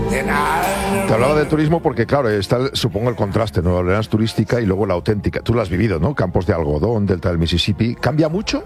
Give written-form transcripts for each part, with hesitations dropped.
Te hablaba de turismo porque, claro, está, supongo, el contraste, Nueva Orleans turística y luego la auténtica. Tú lo has vivido, ¿no? Campos de algodón, delta del Mississippi. ¿Cambia mucho?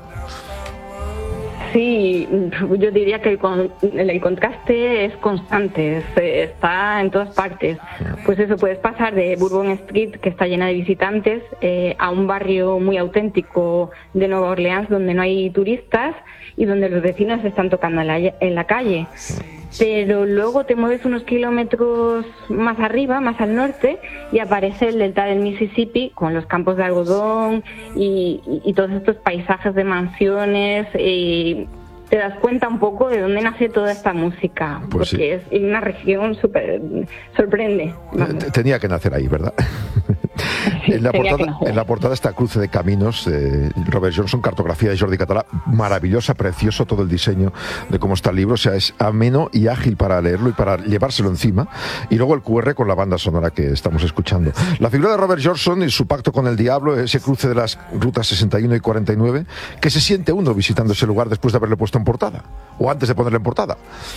Sí, yo diría que el contraste es constante, está en todas partes. Pues eso, puedes pasar de Bourbon Street, que está llena de visitantes, a un barrio muy auténtico de Nueva Orleans, donde no hay turistas y donde los vecinos están tocando en la calle. Pero luego te mueves unos kilómetros más arriba, más al norte, y aparece el delta del Mississippi con los campos de algodón y todos estos paisajes de mansiones. Te das cuenta un poco de dónde nace toda esta música, pues porque sí. Es una región súper... sorprende. Tenía que nacer ahí, ¿verdad? Sí, en la portada está Cruce de Caminos, Robert Johnson, cartografía de Jordi Català, maravillosa, precioso todo el diseño de cómo está el libro, o sea, es ameno y ágil para leerlo y para llevárselo encima, y luego el QR con la banda sonora que estamos escuchando. La figura de Robert Johnson y su pacto con el diablo, ese cruce de las rutas 61 y 49, ¿qué se siente uno visitando ese lugar después de haberle puesto en portada? ¿O antes de ponerle en portada?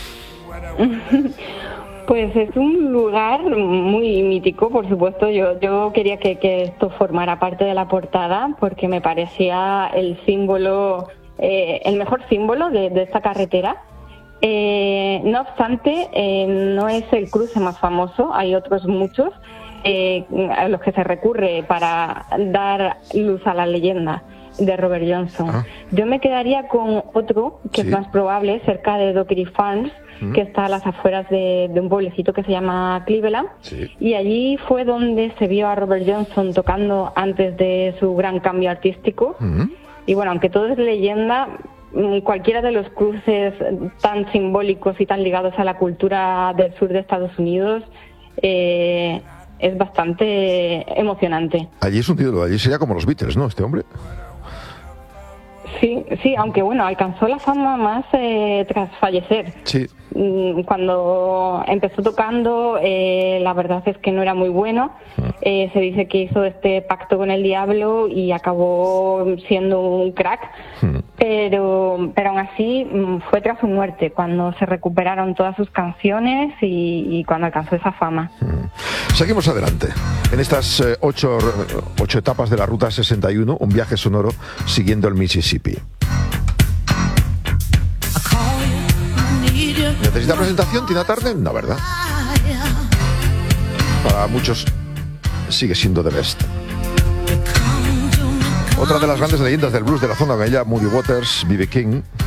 Pues es un lugar muy mítico, por supuesto. Yo quería que esto formara parte de la portada porque me parecía el símbolo, el mejor símbolo de esta carretera. No obstante, no es el cruce más famoso, hay otros muchos a los que se recurre para dar luz a la leyenda de Robert Johnson. Yo me quedaría con otro que es más probable, cerca de Dockery Farms, que está a las afueras de un pueblecito que se llama Cleveland, y allí fue donde se vio a Robert Johnson tocando antes de su gran cambio artístico. Y bueno, aunque todo es leyenda, cualquiera de los cruces tan simbólicos y tan ligados a la cultura del sur de Estados Unidos es bastante emocionante. Allí es un título, allí sería como los Beatles, ¿no? Este hombre. Sí, aunque bueno, alcanzó la fama más tras fallecer. Sí. Cuando empezó tocando, la verdad es que no era muy bueno. Se dice que hizo este pacto con el diablo y acabó siendo un crack. Pero aún así fue tras su muerte, cuando se recuperaron todas sus canciones y cuando alcanzó esa fama. Seguimos adelante. En estas 8 etapas de la Ruta 61, un viaje sonoro siguiendo el Mississippi. ¿Necesita presentación Tina Turner? No, ¿verdad? Para muchos sigue siendo the best. Otra de las grandes leyendas del blues de la zona, con ella Muddy Waters, B.B. King.